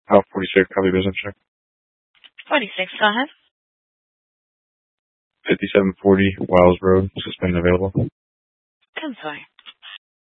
Oh, 46, copy business check. 46, go ahead. 5740 Wiles Road, suspended available. I'm sorry.